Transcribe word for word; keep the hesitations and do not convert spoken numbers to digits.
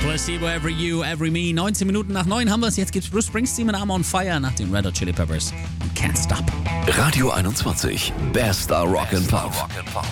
Placebo, Every You, Every Me. neunzehn Minuten nach neun haben wir es. Jetzt gibt's Bruce Springsteen mit I'm on Fire nach den Red Hot Chili Peppers und Can't Stop. Radio einundzwanzig. Bester Rock and Pop.